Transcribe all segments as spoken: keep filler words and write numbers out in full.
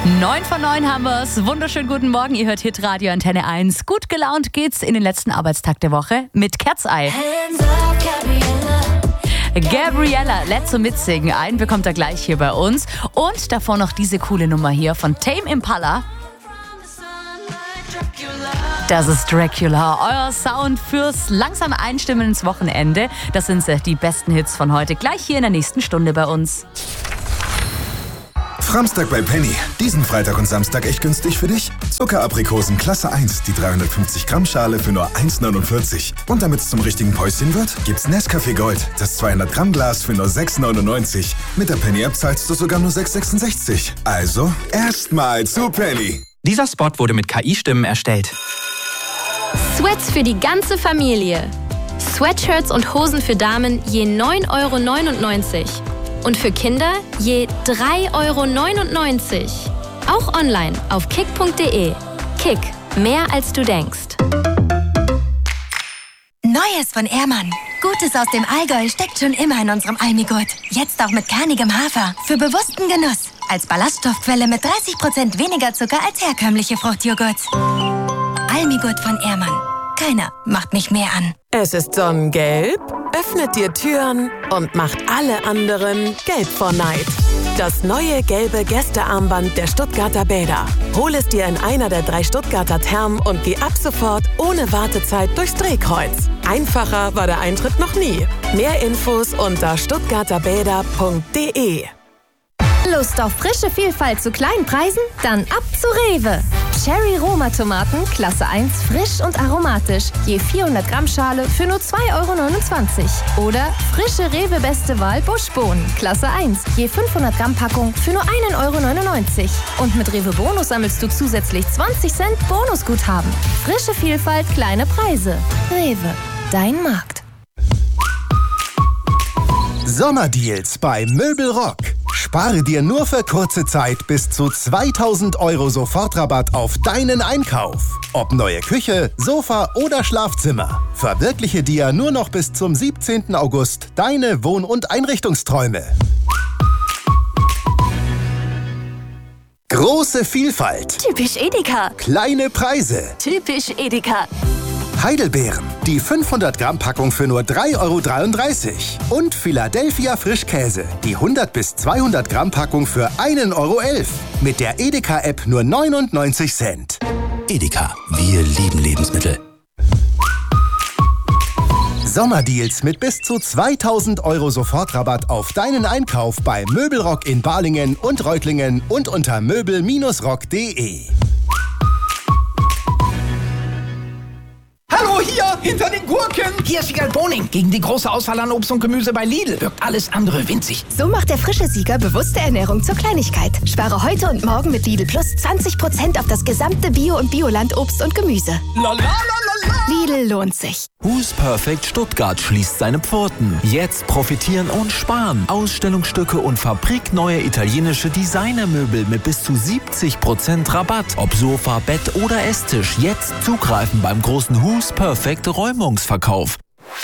neun von neun haben wir's. Wunderschönen guten Morgen. Ihr hört Hitradio Antenne eins. Gut gelaunt geht's in den letzten Arbeitstag der Woche mit Cat's Eye. Gabriella, let's so mitsingen. Einen bekommt er gleich hier bei uns. Und davor noch diese coole Nummer hier von Tame Impala. Das ist Dracula, euer Sound fürs langsame Einstimmen ins Wochenende. Das sind sie, die besten Hits von heute. Gleich hier in der nächsten Stunde bei uns. Framstag bei Penny. Diesen Freitag und Samstag echt günstig für dich. Zuckeraprikosen Klasse eins, die dreihundertfünfzig Gramm Schale für nur eins neunundvierzig. Und damit es zum richtigen Päuschen wird, gibt's Nescafé Gold, das zweihundert Gramm Glas für nur sechs neunundneunzig. Mit der Penny-App zahlst du sogar nur sechs sechsundsechzig. Also, erstmal zu Penny. Dieser Spot wurde mit K I-Stimmen erstellt. Sweats für die ganze Familie. Sweatshirts und Hosen für Damen je neun Euro neunundneunzig. Und für Kinder je drei Euro neunundneunzig. Auch online auf kick punkt de. Kick, mehr als du denkst. Neues von Ehrmann. Gutes aus dem Allgäu steckt schon immer in unserem Almigurt. Jetzt auch mit kernigem Hafer. Für bewussten Genuss. Als Ballaststoffquelle mit dreißig Prozent weniger Zucker als herkömmliche Fruchtjoghurts. Almigurt von Ehrmann. Keiner macht mich mehr an. Es ist sonnengelb, öffnet dir Türen und macht alle anderen gelb vor Neid. Das neue gelbe Gästearmband der Stuttgarter Bäder. Hol es dir in einer der drei Stuttgarter Thermen und geh ab sofort ohne Wartezeit durchs Drehkreuz. Einfacher war der Eintritt noch nie. Mehr Infos unter stuttgarterbäder punkt de. Lust auf frische Vielfalt zu kleinen Preisen? Dann ab zu Rewe. Cherry Roma Tomaten, Klasse eins, frisch und aromatisch. Je vierhundert Gramm Schale für nur zwei Euro neunundzwanzig. Oder frische Rewe Beste Wahl Buschbohnen, Klasse eins. Je fünfhundert Gramm Packung für nur ein Euro neunundneunzig. Und mit Rewe Bonus sammelst du zusätzlich zwanzig Cent Bonusguthaben. Frische Vielfalt, kleine Preise. Rewe, dein Markt. Sommerdeals bei Möbelrock. Spare dir nur für kurze Zeit bis zu zweitausend Euro Sofortrabatt auf deinen Einkauf. Ob neue Küche, Sofa oder Schlafzimmer. Verwirkliche dir nur noch bis zum siebzehnten August deine Wohn- und Einrichtungsträume. Große Vielfalt. Typisch Edeka. Kleine Preise. Typisch Edeka. Heidelbeeren, die fünfhundert Gramm Packung für nur drei Euro dreiunddreißig. Und Philadelphia Frischkäse, die hundert bis zweihundert Gramm Packung für ein Euro elf. Mit der Edeka-App nur neunundneunzig Cent. Edeka, wir lieben Lebensmittel. Sommerdeals mit bis zu zweitausend Euro Sofortrabatt auf deinen Einkauf bei Möbelrock in Balingen und Reutlingen und unter möbel rock punkt de. Hallo, hier, hinter den Gurken. Hier ist Sieger Boning. Gegen die große Auswahl an Obst und Gemüse bei Lidl wirkt alles andere winzig. So macht der frische Sieger bewusste Ernährung zur Kleinigkeit. Spare heute und morgen mit Lidl Plus zwanzig Prozent auf das gesamte Bio- und Bioland-Obst und Gemüse. La, la, la, la, la. Lidl lohnt sich. Who's Perfect Stuttgart schließt seine Pforten. Jetzt profitieren und sparen. Ausstellungsstücke und fabrikneue italienische Designermöbel mit bis zu siebzig Prozent Rabatt. Ob Sofa, Bett oder Esstisch. Jetzt zugreifen beim großen Who's Perfect Räumungsverkauf.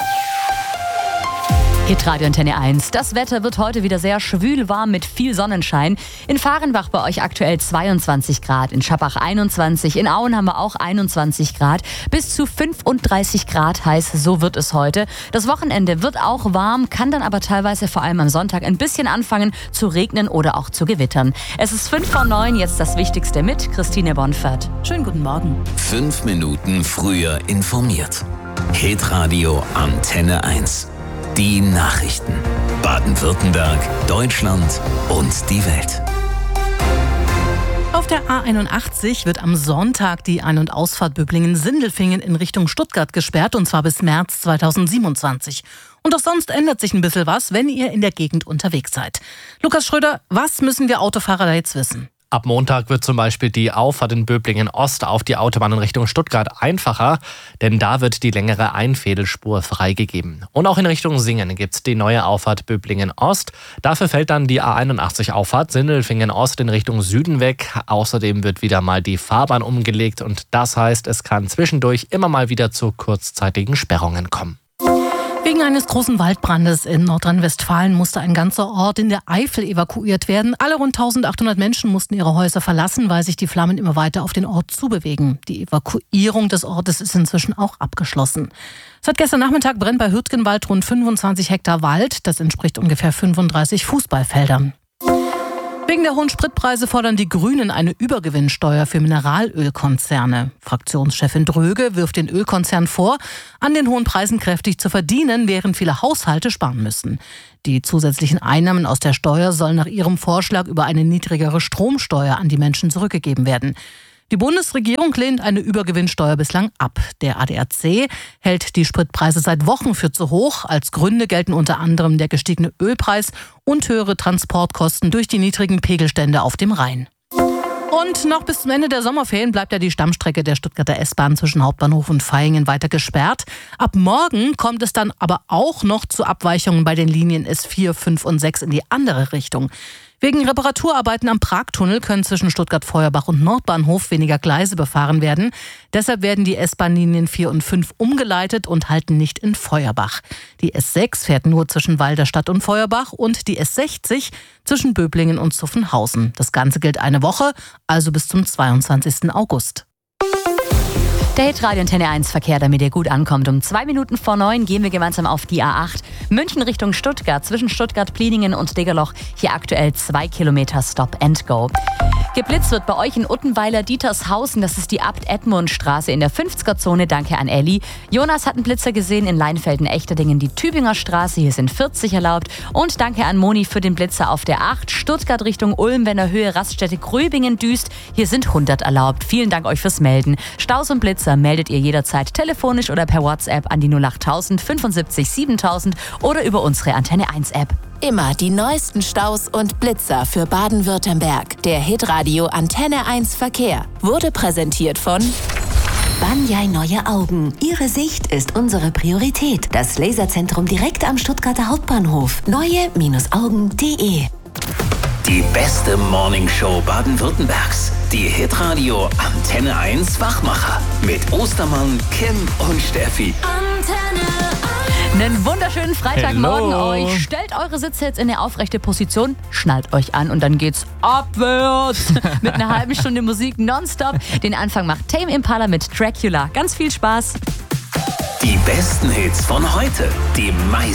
Hitradio Antenne eins. Das Wetter wird heute wieder sehr schwül warm mit viel Sonnenschein. In Fahrenbach bei euch aktuell zweiundzwanzig Grad, in Schappach einundzwanzig, in Auen haben wir auch einundzwanzig Grad, bis zu fünfunddreißig Grad heiß, so wird es heute. Das Wochenende wird auch warm, kann dann aber teilweise vor allem am Sonntag ein bisschen anfangen zu regnen oder auch zu gewittern. Es ist fünf vor neun, jetzt das Wichtigste mit Christine Bonfert. Schönen guten Morgen. Fünf Minuten früher informiert. Hitradio Antenne eins. Die Nachrichten. Baden-Württemberg, Deutschland und die Welt. Auf der A einundachtzig wird am Sonntag die Ein- und Ausfahrt Böblingen-Sindelfingen in Richtung Stuttgart gesperrt, und zwar bis März zweitausendsiebenundzwanzig. Und auch sonst ändert sich ein bisschen was, wenn ihr in der Gegend unterwegs seid. Lukas Schröder, was müssen wir Autofahrer da jetzt wissen? Ab Montag wird zum Beispiel die Auffahrt in Böblingen-Ost auf die Autobahn in Richtung Stuttgart einfacher, denn da wird die längere Einfädelspur freigegeben. Und auch in Richtung Singen gibt es die neue Auffahrt Böblingen-Ost. Dafür fällt dann die A einundachtzig-Auffahrt Sindelfingen-Ost in Richtung Süden weg. Außerdem wird wieder mal die Fahrbahn umgelegt und das heißt, es kann zwischendurch immer mal wieder zu kurzzeitigen Sperrungen kommen. Wegen Wegen eines großen Waldbrandes in Nordrhein-Westfalen musste ein ganzer Ort in der Eifel evakuiert werden. Alle rund eintausendachthundert Menschen mussten ihre Häuser verlassen, weil sich die Flammen immer weiter auf den Ort zubewegen. Die Evakuierung des Ortes ist inzwischen auch abgeschlossen. Seit gestern Nachmittag brennt bei Hürtgenwald rund fünfundzwanzig Hektar Wald. Das entspricht ungefähr fünfunddreißig Fußballfeldern. Wegen der hohen Spritpreise fordern die Grünen eine Übergewinnsteuer für Mineralölkonzerne. Fraktionschefin Dröge wirft den Ölkonzernen vor, an den hohen Preisen kräftig zu verdienen, während viele Haushalte sparen müssen. Die zusätzlichen Einnahmen aus der Steuer sollen nach ihrem Vorschlag über eine niedrigere Stromsteuer an die Menschen zurückgegeben werden. Die Bundesregierung lehnt eine Übergewinnsteuer bislang ab. Der A D A C hält die Spritpreise seit Wochen für zu hoch. Als Gründe gelten unter anderem der gestiegene Ölpreis und höhere Transportkosten durch die niedrigen Pegelstände auf dem Rhein. Und noch bis zum Ende der Sommerferien bleibt ja die Stammstrecke der Stuttgarter S-Bahn zwischen Hauptbahnhof und Vaihingen weiter gesperrt. Ab morgen kommt es dann aber auch noch zu Abweichungen bei den Linien S vier, fünf und sechs in die andere Richtung. Wegen Reparaturarbeiten am Pragtunnel können zwischen Stuttgart-Feuerbach und Nordbahnhof weniger Gleise befahren werden. Deshalb werden die S-Bahn-Linien vier und fünf umgeleitet und halten nicht in Feuerbach. Die S sechs fährt nur zwischen Walderstadt und Feuerbach und die S sechzig zwischen Böblingen und Zuffenhausen. Das Ganze gilt eine Woche, also bis zum zweiundzwanzigsten August. Der Hitradio Antenne eins Verkehr, damit ihr gut ankommt. Um zwei Minuten vor neun gehen wir gemeinsam auf die A acht. München Richtung Stuttgart, zwischen Stuttgart, Pliningen und Degerloch. Hier aktuell zwei Kilometer Stop and Go. Geblitzt wird bei euch in Uttenweiler Dietershausen. Das ist die Abt-Edmund-Straße in der fünfziger-Zone. Danke an Elli. Jonas hat einen Blitzer gesehen in Leinfelden-Echterdingen, die Tübinger Straße. Hier sind vierzig erlaubt. Und danke an Moni für den Blitzer auf der acht. Stuttgart Richtung Ulm, wenn der Höhe Raststätte Gröbingen-Düst. Hier sind hundert erlaubt. Vielen Dank euch fürs Melden. Staus und Blitzer meldet ihr jederzeit telefonisch oder per WhatsApp an die null achttausend fünfundsiebzig siebentausend oder über unsere Antenne eins App. Immer die neuesten Staus und Blitzer für Baden-Württemberg. Der Hitradio Antenne eins Verkehr wurde präsentiert von Banyai Neue Augen. Ihre Sicht ist unsere Priorität. Das Laserzentrum direkt am Stuttgarter Hauptbahnhof. neue Augen punkt de. Die beste Morningshow Baden-Württembergs. Die Hitradio Antenne eins Wachmacher. Mit Ostermann, Kim und Steffi. Antenne Einen wunderschönen Freitagmorgen euch. Stellt eure Sitze jetzt in eine aufrechte Position, schnallt euch an und dann geht's abwärts mit einer halben Stunde Musik nonstop. Den Anfang macht Tame Impala mit Dracula. Ganz viel Spaß. Die besten Hits von heute. Die meisten